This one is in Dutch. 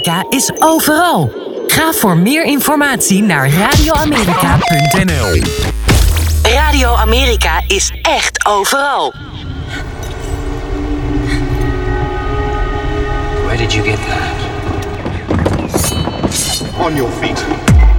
is overal. Ga voor meer informatie naar radioamerika.nl. Radio Amerika is echt overal. Where did you get that? On your feet.